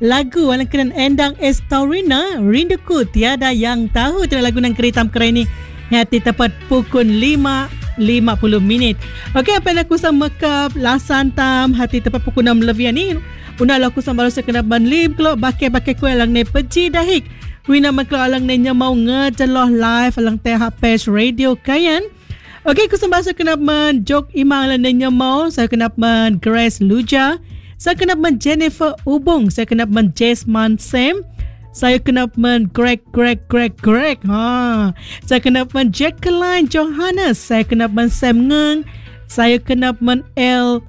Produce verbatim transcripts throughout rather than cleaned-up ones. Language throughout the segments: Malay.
lagu alang kenan Endang Estorina, Rinduku Tiada Yang Tahu. Itu lagu nang keritam keren ni. Hati tepat pukul lima lima puluh minit. Okey, apa yang aku sama ke lasan tam hati tepat pukul enam lebih ni. Una laku sambal sa kena banlim kalau bakai-bakai ku alang ne peci dahik. Wina maklo alang ne nya mau ngejeloh live alang teh page radio kayan. Okey, ku sambal sa kena man jok imang alang ne nya mau. Saya kena man Grace Luja. Saya kena man Jennifer Ubung. Saya kena man Jasmine Sam. Saya kena man Greg Greg Greg Greg. Ha. Saya kena man Jacqueline Johannes. Saya kena man Sam Ngeng. Saya kena man L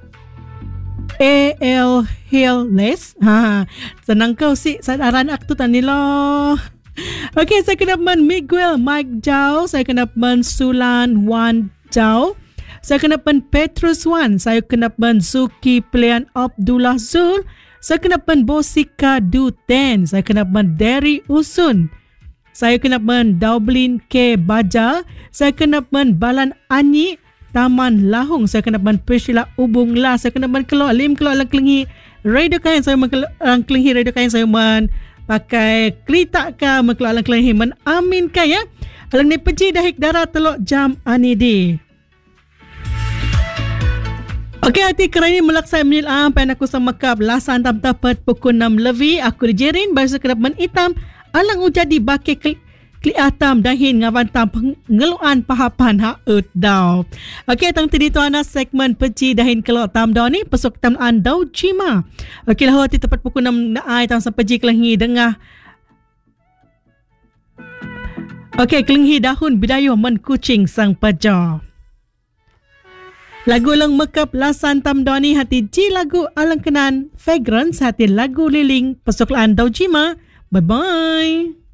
A L Hilles. Ha. Senang kau si sadaran aku tani lo. Okey, saya kena man Miguel Mike Jao. Saya kena man Sulan Wan Jao. Saya kenapan Petrus Wan. Saya kenapan Zuki Pelian Abdullah Zul. Saya kenapan Bosika Duten. Saya kenapan Derry Usun. Saya kenapan Daublin K Baja. Saya kenapan Balan Anyi Taman Lahung. Saya kenapan Priscilla Ubung La. Saya kenapan Kelok Lim Kelok Lang Kelingi Radio Kain. Saya Lang Kelingi Radio Kain. Saya man pakai Kelita ka Kelok Lang Kelingi man amin kaya. Alang ni peji dahik darah telok jam anidi. Okey, hati kerana melaksai menit am pen aku sama kap lasan tam tepat pukul enam lebih. Aku dijerin bahasa kedapan hitam alang ujadi baki klik klik atam dahin ngawan tam pengeluan pahapan haut daw. Okey, tang tadi tu ana segmen peci dahin kelok tam daw ni pesok tam andau cima. Okey, lah hati tepat pukul enam naai tam sampai ji kelengi dengah. Okey, kelengi dahun bidayuh men kucing sang pajar. Lagu lang mekap lasan tam doni hati ji lagu alang kenan fragrance hati lagu liling pesok laan dau jima. Bye bye.